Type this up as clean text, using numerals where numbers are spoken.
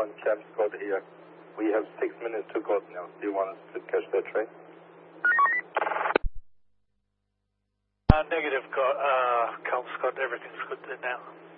1 Cam Scott here. We have 6 minutes to go now. Do you want us to catch that train? Negative, Calm Scott. Everything's good there now.